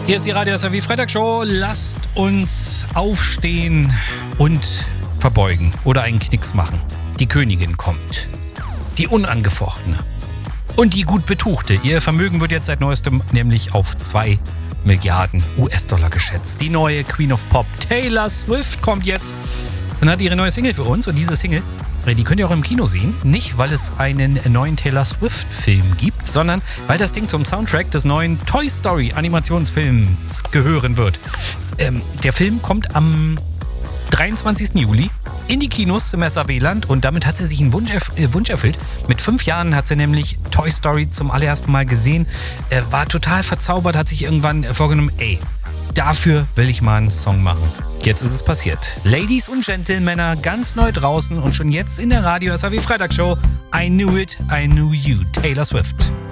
Hier ist die Radio SAW Freitagshow. Lasst uns aufstehen und verbeugen oder einen Knicks machen. Die Königin kommt. Die unangefochtene. Und die gut betuchte. Ihr Vermögen wird jetzt seit neuestem nämlich auf 2 Milliarden US-Dollar geschätzt. Die neue Queen of Pop, Taylor Swift, kommt jetzt und hat ihre neue Single für uns. Und diese Single, die könnt ihr auch im Kino sehen. Nicht, weil es einen neuen Taylor Swift-Film gibt, sondern weil das Ding zum Soundtrack des neuen Toy Story Animationsfilms gehören wird. Der Film kommt am 23. Juli in die Kinos im SAW-Land und damit hat sie sich einen Wunsch erfüllt. Mit 5 Jahren hat sie nämlich Toy Story zum allerersten Mal gesehen. War total verzaubert, hat sich irgendwann vorgenommen, dafür will ich mal einen Song machen. Jetzt ist es passiert. Ladies und Gentlemen, ganz neu draußen und schon jetzt in der Radio SAW Freitagshow. I Knew It, I Knew You, Taylor Swift.